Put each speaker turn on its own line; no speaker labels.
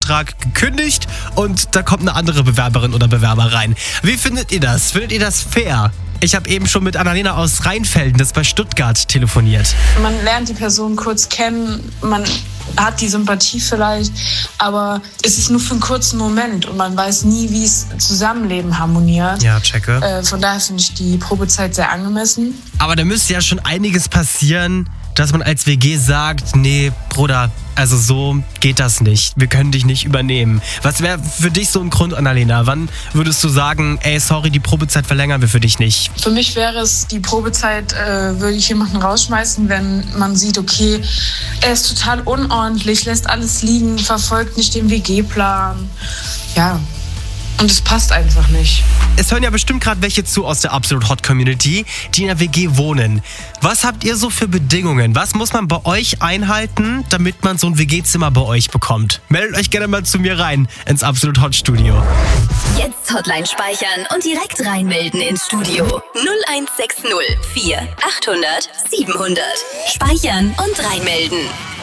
Vertrag gekündigt und da kommt eine andere Bewerberin oder Bewerber rein. Wie findet ihr das? Findet ihr das fair? Ich habe eben schon mit Annalena aus Rheinfelden, das ist bei Stuttgart, telefoniert.
Man lernt die Person kurz kennen, man hat die Sympathie vielleicht, aber es ist nur für einen kurzen Moment und man weiß nie, wie es Zusammenleben harmoniert.
Ja, checke.
Von daher finde ich die Probezeit sehr angemessen.
Aber da müsste ja schon einiges passieren, dass man als WG sagt, nee, Bruder, also so geht das nicht. Wir können dich nicht übernehmen. Was wäre für dich so ein Grund, Annalena? Wann würdest du sagen, ey, sorry, die Probezeit verlängern wir für dich nicht?
Für mich wäre es, die Probezeit würde ich jemanden rausschmeißen, wenn man sieht, okay, er ist total unordentlich, lässt alles liegen, verfolgt nicht den WG-Plan. Ja. Und es passt einfach nicht.
Es hören ja bestimmt gerade welche zu aus der Absolut Hot Community, die in der WG wohnen. Was habt ihr so für Bedingungen? Was muss man bei euch einhalten, damit man so ein WG-Zimmer bei euch bekommt? Meldet euch gerne mal zu mir rein ins Absolut Hot Studio.
Jetzt Hotline speichern und direkt reinmelden ins Studio. 0160 4 800 700. Speichern und reinmelden.